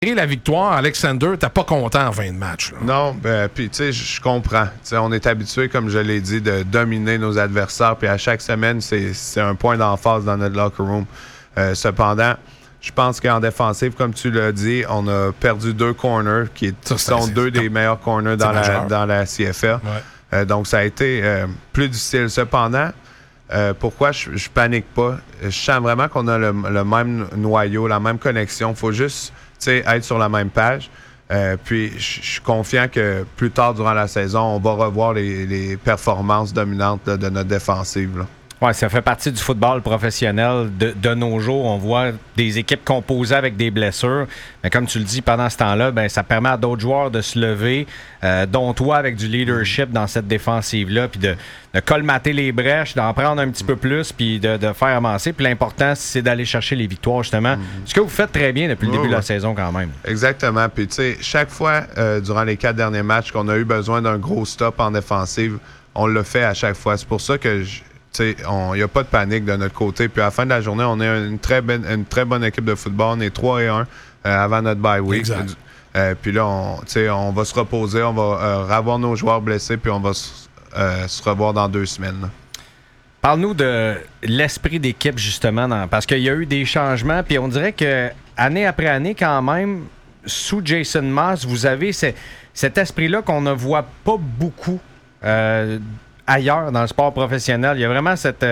la victoire, Alexander, t'es pas content en fin de match. Là. Non, puis tu sais, je comprends. T'sais, on est habitué, comme je l'ai dit, de dominer nos adversaires, puis à chaque semaine, c'est un point d'emphase dans notre locker room. Cependant, je pense qu'en défensive, comme tu l'as dit, on a perdu 2 corners, qui sont 2 des meilleurs corners dans la CFL. Ouais. Donc, ça a été plus difficile. Cependant, pourquoi je panique pas? Je sens vraiment qu'on a le même noyau, la même connexion. Il faut juste être sur la même page. Puis, je suis confiant que plus tard durant la saison, on va revoir les performances dominantes de notre défensive. Là. Oui, ça fait partie du football professionnel de nos jours. On voit des équipes composées avec des blessures. Mais comme tu le dis, pendant ce temps-là, ça permet à d'autres joueurs de se lever, dont toi avec du leadership dans cette défensive-là, puis de colmater les brèches, d'en prendre un petit peu plus, puis de faire avancer. Puis l'important, c'est d'aller chercher les victoires, justement. Ce que vous faites très bien depuis le début de la saison, quand même. Exactement. Puis, tu sais, chaque fois, durant les 4 derniers matchs, qu'on a eu besoin d'un gros stop en défensive, on le fait à chaque fois. C'est pour ça que il n'y a pas de panique de notre côté. Puis à la fin de la journée, on est une très bonne équipe de football. On est 3-1 avant notre bye week. Puis là, on va se reposer, on va revoir nos joueurs blessés, puis on va se revoir dans 2 semaines. Là. Parle-nous de l'esprit d'équipe, justement, parce qu'il y a eu des changements, puis on dirait que année après année, quand même, sous Jason Maas, vous avez cet esprit-là qu'on ne voit pas beaucoup ailleurs dans le sport professionnel. Il y a vraiment cette...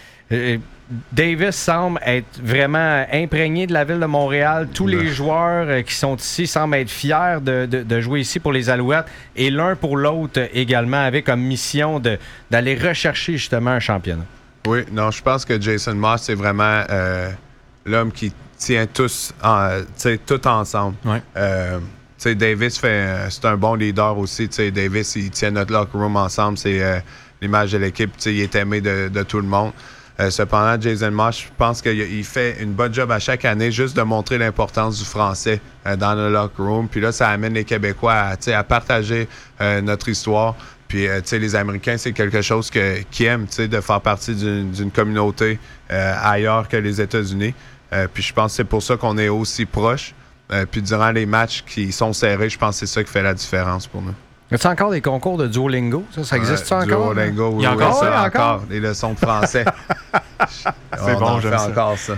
Davis semble être vraiment imprégné de la ville de Montréal. Tous les joueurs qui sont ici semblent être fiers de jouer ici pour les Alouettes et l'un pour l'autre également avait comme mission d'aller rechercher justement un championnat. Oui, non, je pense que Jason Maas, c'est vraiment l'homme qui tient tous tout ensemble. Ouais. Davis, c'est un bon leader aussi. Davis, il tient notre locker room ensemble. C'est l'image de l'équipe. Il est aimé de tout le monde. Cependant, Jason Maas, je pense qu'il fait une bonne job à chaque année juste de montrer l'importance du français dans le locker room. Puis là, ça amène les Québécois à partager notre histoire. Puis, les Américains, c'est quelque chose qu'ils aiment, de faire partie d'une communauté ailleurs que les États-Unis. Puis je pense que c'est pour ça qu'on est aussi proches. Puis durant les matchs qui sont serrés, je pense que c'est ça qui fait la différence pour nous. Y a-t-il encore des concours de Duolingo? Ça existe encore? Duolingo, oui. Il y a encore? Les leçons de français. C'est bon, j'aime ça. Encore ça.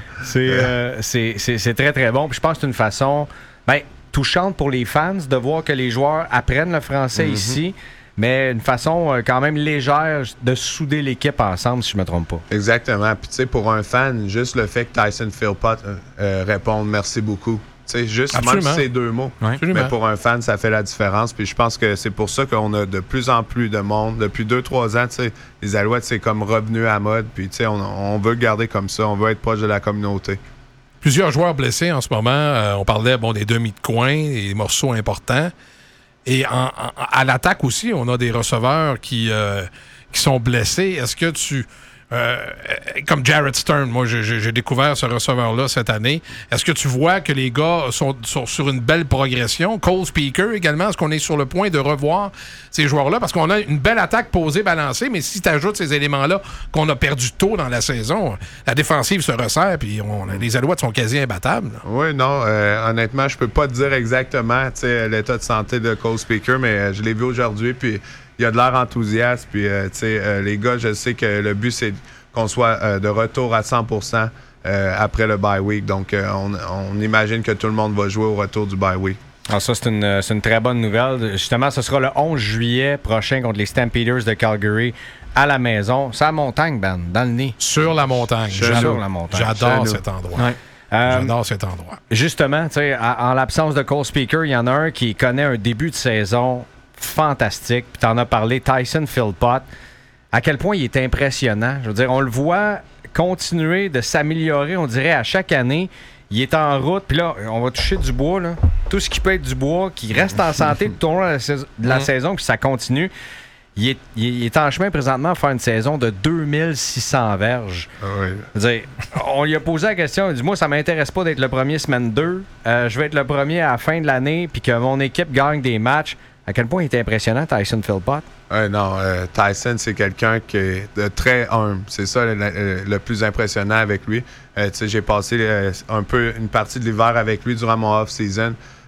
C'est très, très bon. Puis je pense que c'est une façon touchante pour les fans de voir que les joueurs apprennent le français ici, mais une façon quand même légère de souder l'équipe ensemble, si je ne me trompe pas. Exactement. Puis tu sais, pour un fan, juste le fait que Tyson Philpott réponde « merci beaucoup », juste Absolument. Même si c'est 2 mots. Oui. Mais pour un fan, ça fait la différence. Puis je pense que c'est pour ça qu'on a de plus en plus de monde. Depuis 2-3 ans, les Alouettes, c'est comme revenu à mode. Puis on veut garder comme ça. On veut être proche de la communauté. Plusieurs joueurs blessés en ce moment. On parlait des demi de coin, des morceaux importants. Et à l'attaque aussi, on a des receveurs qui sont blessés. Est-ce que tu... comme Jarrett Stern, moi j'ai découvert ce receveur-là cette année. Est-ce que tu vois que les gars sont sur une belle progression? Cole Speaker également, est-ce qu'on est sur le point de revoir ces joueurs-là? Parce qu'on a une belle attaque posée, balancée, mais si tu ajoutes ces éléments-là qu'on a perdus tôt dans la saison, la défensive se resserre, puis les Alouettes sont quasi imbattables. Là. Oui, non, honnêtement, je peux pas te dire exactement l'état de santé de Cole Speaker, mais je l'ai vu aujourd'hui, puis il y a de l'air enthousiaste, puis les gars, je sais que le but, c'est qu'on soit de retour à 100% après le bye week. Donc, on imagine que tout le monde va jouer au retour du bye week. Alors ça, c'est une très bonne nouvelle. Justement, ce sera le 11 juillet prochain contre les Stampeders de Calgary à la maison. C'est à la montagne, Ben, dans le nez. Sur la montagne. Sur la montagne. J'adore cet endroit. Ouais. J'adore cet endroit. Justement, en l'absence de Cole Speaker, il y en a un qui connaît un début de saison fantastique. Puis t'en as parlé, Tyson Philpott. À quel point il est impressionnant. Je veux dire, on le voit continuer de s'améliorer, on dirait, à chaque année. Il est en route. Puis là, on va toucher du bois. Là. Tout ce qui peut être du bois, qui reste en santé tout au long de la saison, que ça continue. Il est en chemin présentement à faire une saison de 2600 verges. Oui. Je veux dire, on lui a posé la question, il dit « Moi, ça m'intéresse pas d'être le premier semaine 2. Je vais être le premier à la fin de l'année, puis que mon équipe gagne des matchs. » À quel point il est impressionnant, Tyson Philpott? Non, Tyson, c'est quelqu'un qui est de très humble. C'est ça le plus impressionnant avec lui. J'ai passé un peu une partie de l'hiver avec lui durant mon off-season.